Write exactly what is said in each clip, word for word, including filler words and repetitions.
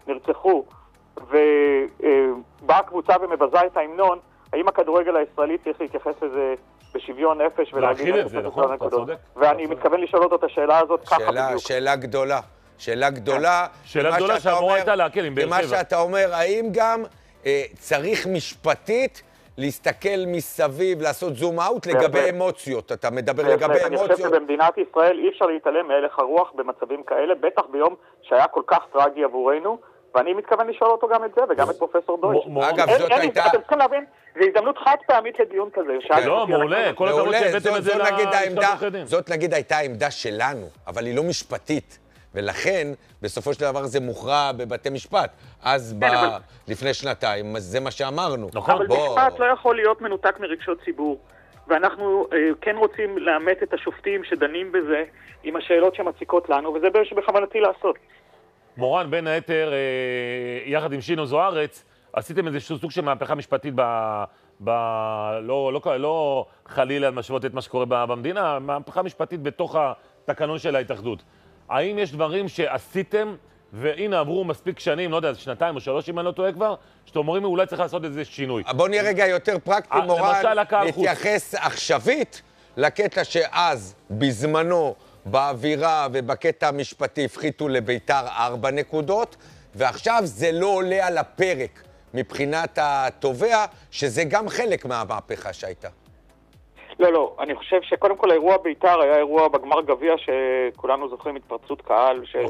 נרצחו, ובאה קבוצה ומבזה את ההמנון, האם הכדורגל הישראלי צריך להתייחס לזה בשוויון נפש ולהכיל את זה, נכון? אתה צודק. ואני מתכוון לשאול אותו את השאלה הזאת ככה בדיוק. שאלה גדולה. שאלה גדולה. שאלה גדולה שאמורה הייתה להקל עם באר שבע. ומה שאתה אומר, האם גם צריך משפטית להסתכל מסביב, לעשות זום אאוט לגבי אמוציות? אתה מדבר לגבי אמוציות? אני חושב שבמדינת ישראל אי אפשר להתעלם מהלך הרוח במצבים כאלה, בטח ביום שהיה כל כך טרגי עבורנו, ואני מתכוון לשאול אותו גם את זה, וגם את פרופסור דויטש. אגב, זאת הייתה... אתם צריכים להבין, זו הזדמנות חד פעמית לדיון כזה. לא, מעולה, כל הכבוד שהבאתם את זה לשלב עורכי דין. זאת נגיד הייתה העמדה שלנו, אבל היא לא משפטית, ולכן בסופו של דבר זה מוכרע בבתי משפט. אז לפני שנתיים, זה מה שאמרנו. אבל משפט לא יכול להיות מנותק מרגשות ציבור, ואנחנו כן רוצים לאמת את השופטים שדנים בזה עם השאלות שמציקות לנו, וזה בכוונתי לעשות. מורן, בין היתר, יחד עם שינו זוארץ, עשיתם איזשהו סוג של מהפכה משפטית ב... ב... לא, לא, לא חלילה משוות את מה שקורה במדינה, מהפכה משפטית בתוך התקנון של ההתאחדות. האם יש דברים שעשיתם, והנה עברו מספיק שנים, לא יודע, שנתיים או שלוש, אם אני לא טועה כבר, שאתם אומרים, אולי צריך לעשות איזה שינוי. בוא נהיה רגע יותר פרקטי, מורן, להתייחס עכשווית לקטע שאז, בזמנו, באווירה ובקטע המשפטי הפחיתו לביתר ארבע נקודות, ועכשיו זה לא עולה על הפרק מבחינת התובע, שזה גם חלק מהמהפכה שהייתה. לא, לא, אני חושב שקודם כל האירוע ביתר היה אירוע בגמר גביע שכולנו זוכרים התפרצות קהל, ש...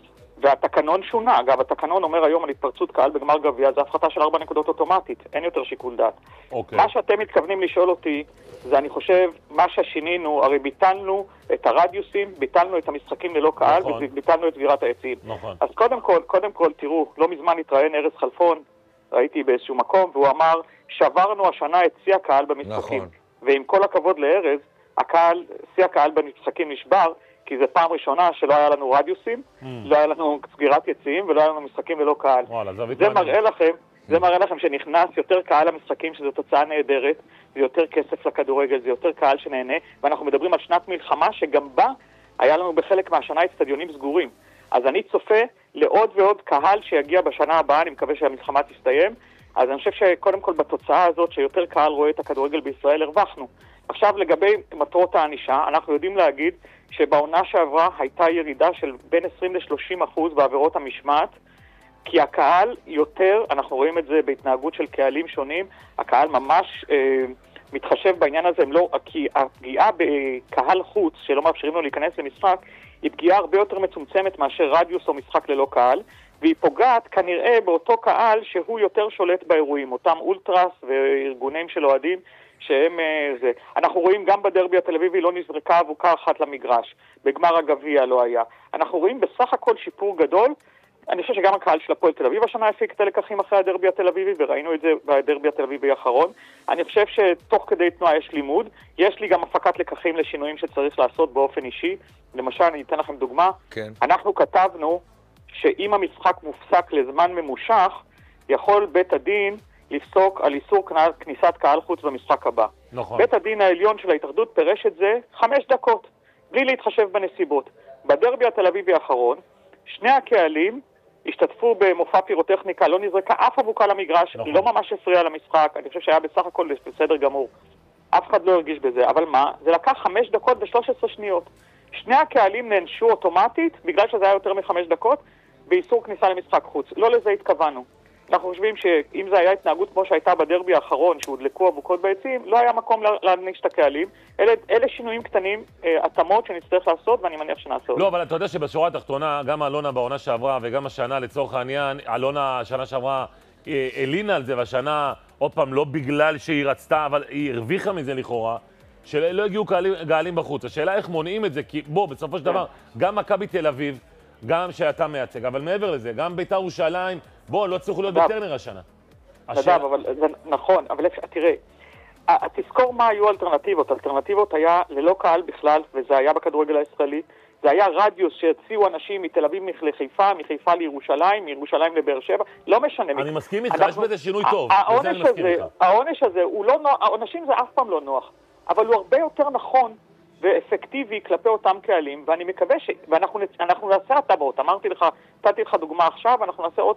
והתקנון שונה. אגב, התקנון אומר היום על התפרצות קהל בגמר גביע, זה הפחתה של ארבע נקודות אוטומטית, אין יותר שיקול דעת. Okay. מה שאתם מתכוונים לשאול אותי, זה אני חושב, מה ששינינו, הרי ביטלנו את הרדיוסים, ביטלנו את המשחקים ללא קהל, נכון. וביטלנו את סגירת העצים. נכון. אז קודם כל, קודם כל, תראו, לא מזמן התראיין ארז חלפון, ראיתי באיזשהו מקום, והוא אמר, שברנו השנה את שיא הקהל במשחקים. נכון. ועם כל הכבוד לארז, הקהל, שיא הקהל במשחקים נשבר, כי זו פעם ראשונה שלא היה לנו רדיוסים, mm. לא היה לנו סגירת יציאים, ולא היה לנו משחקים ללא קהל. וואלה, זה, זה מראה לכם, זה מראה לכם שנכנס יותר קהל למשחקים, שזו תוצאה נהדרת, זה יותר כסף לכדורגל, זה יותר קהל שנהנה, ואנחנו מדברים על שנת מלחמה שגם בה היה לנו בחלק מהשנה אצטדיונים סגורים. אז אני צופה לעוד ועוד קהל שיגיע בשנה הבאה, אני מקווה שהמלחמה תסתיים, אז אני חושב שקודם כל בתוצאה הזאת שיותר קהל רואה את הכדורגל בישראל, הרווחנו. עכשיו לגבי מטרות הענישה, אנחנו יודעים להגיד שבעונה שעברה הייתה ירידה של בין עשרים לשלושים אחוז בעבירות המשמעת, כי הקהל יותר, אנחנו רואים את זה בהתנהגות של קהלים שונים, הקהל ממש אה, מתחשב בעניין הזה, לא, כי הפגיעה בקהל חוץ שלא מאפשרים לו להיכנס למשחק, היא פגיעה הרבה יותר מצומצמת מאשר רדיוס או משחק ללא קהל, והיא פוגעת כנראה באותו קהל שהוא יותר שולט באירועים, אותם אולטרס וארגונים של אוהדים שהם זה. אנחנו רואים גם בדרבי התל אביבי לא נזרקה אבוקה אחת למגרש, בגמר הגביע לא היה. אנחנו רואים בסך הכל שיפור גדול, אני חושב שגם הקהל של הפועל תל אביב השנה הפיק את הלקחים אחרי הדרבי התל אביבי, וראינו את זה בדרבי התל אביבי האחרון. אני חושב שתוך כדי תנועה יש לימוד, יש לי גם הפקת לקחים לשינויים שצריך לעשות באופן אישי. למשל, אני אתן לכם דוגמה, כן. אנחנו כתבנו שאם המשחק מופסק לזמן ממושך, יכול בית הדין לפסוק על איסור כניסת קהל חוץ במשחק הבא. נכון. בית הדין העליון של ההתאחדות פירש את זה חמש דקות, בלי להתחשב בנסיבות. בדרבי התל אביבי האחרון, שני הקהלים השתתפו במופע פירוטכניקה, לא נזרקה אף אבוקה למגרש, נכון. לא ממש הפריע למשחק, אני חושב שהיה בסך הכל בסדר גמור. אף אחד לא הרגיש בזה, אבל מה? זה לקח חמש דקות ב-שלוש עשרה שניות. שני הקהלים נענשו אוטומטית, בגלל שזה היה יותר מחמש דקות, באיסור כניסה למשחק חוץ. לא לזה התכוונו. אנחנו חושבים שאם זה היה התנהגות כמו שהייתה בדרבי האחרון, שהודלקו אבוקות בעצים, לא היה מקום להעניש את הקהלים. אלה, אלה שינויים קטנים, אה, התאמות שנצטרך לעשות, ואני מניח שנעשה אותם. לא, אבל אתה יודע שבשורה התחתונה, גם אלונה בעונה שעברה וגם השנה לצורך העניין, אלונה השנה שעברה אה, הלינה על זה, והשנה, עוד פעם, לא בגלל שהיא רצתה, אבל היא הרוויחה מזה לכאורה, שלא הגיעו קהלים, קהלים בחוץ. השאלה איך מונעים את זה, כי בוא, בסופו של דבר, גם מכבי תל אביב, גם שאתה מייצג, אבל מעבר לזה, גם בית"ר ירושלים, בוא, לא צריכו להיות בטרנר השנה. נדב, אבל זה נכון, אבל תראה, תזכור מה היו האלטרנטיבות. האלטרנטיבות היה ללא קהל בכלל, וזה היה בכדורגל הישראלי. זה היה רדיוס שהציעו אנשים מתל אביב לחיפה, מחיפה לירושלים, מירושלים לבאר שבע, לא משנה. אני מסכים איתך, יש בזה שינוי טוב. העונש הזה, העונשים זה אף פעם לא נוח, אבל הוא הרבה יותר נכון ואפקטיבי כלפי אותם קהלים, ואני מקווה ש... ואנחנו אנחנו נעשה הטבות, אמרתי לך, נתתי לך דוגמה עכשיו, ואנחנו נעשה עוד